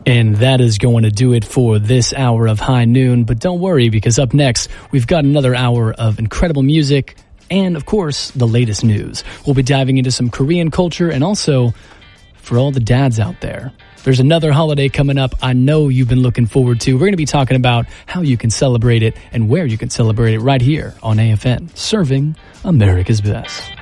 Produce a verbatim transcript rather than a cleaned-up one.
And that is going to do it for this hour of High Noon. But don't worry, because up next, we've got another hour of incredible music and, of course, the latest news. We'll be diving into some Korean culture and also, for all the dads out there, there's another holiday coming up I know you've been looking forward to. We're going to be talking about how you can celebrate it and where you can celebrate it right here on A F N, serving America's Best.